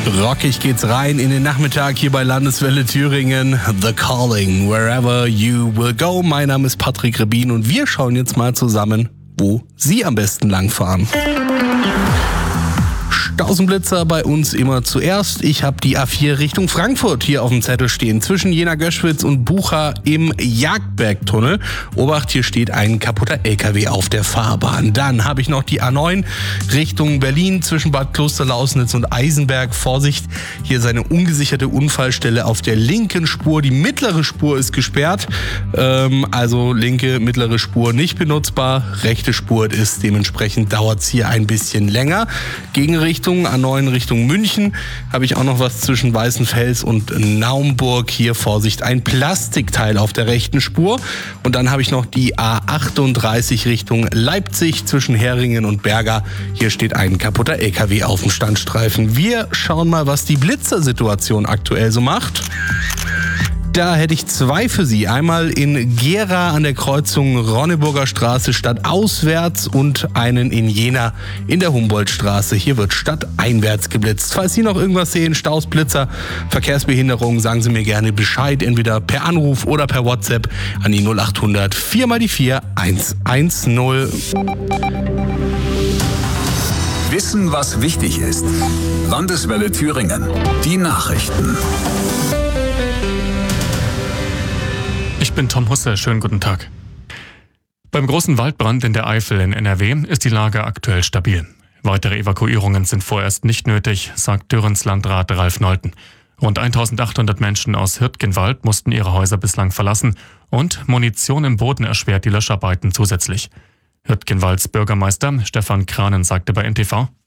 Rockig geht's rein in den Nachmittag hier bei Landeswelle Thüringen. The Calling, wherever you will go. Mein Name ist Patrick Rebin und wir schauen jetzt mal zusammen, wo Sie am besten langfahren. Stausenblitzer bei uns immer zuerst. Ich habe die A4 Richtung Frankfurt hier auf dem Zettel stehen. Zwischen Jena-Göschwitz und Bucha im Jagdbergtunnel. Obacht, hier steht ein kaputter LKW auf der Fahrbahn. Dann habe ich noch die A9 Richtung Berlin zwischen Bad Klosterlausnitz und Eisenberg. Vorsicht, hier ist eine ungesicherte Unfallstelle auf der linken Spur. Die mittlere Spur ist gesperrt. Also linke, mittlere Spur nicht benutzbar. Rechte Spur ist dementsprechend, dauert es hier ein bisschen länger. Gegenrichtung A9 Richtung München habe ich auch noch was zwischen Weißenfels und Naumburg. Hier Vorsicht, ein Plastikteil auf der rechten Spur. Und dann habe ich noch die A38 Richtung Leipzig zwischen Heringen und Berga. Hier steht ein kaputter LKW auf dem Standstreifen. Wir schauen mal, was die Blitzersituation aktuell so macht. Da hätte ich zwei für Sie. Einmal in Gera an der Kreuzung Ronneburger Straße stadtauswärts und einen in Jena in der Humboldtstraße. Hier wird stadteinwärts geblitzt. Falls Sie noch irgendwas sehen, Staus, Blitzer, Verkehrsbehinderung, sagen Sie mir gerne Bescheid. Entweder per Anruf oder per WhatsApp an die 0800 4 mal die 4 110. Wissen, was wichtig ist. Landeswelle Thüringen. Die Nachrichten. Ich bin Tom Husse, schönen guten Tag. Beim großen Waldbrand in der Eifel in NRW ist die Lage aktuell stabil. Weitere Evakuierungen sind vorerst nicht nötig, sagt Dürrens Landrat Ralf Nolten. Rund 1800 Menschen aus Hürtgenwald mussten ihre Häuser bislang verlassen und Munition im Boden erschwert die Löscharbeiten zusätzlich. Hürtgenwalds Bürgermeister Stefan Kranen sagte bei NTV: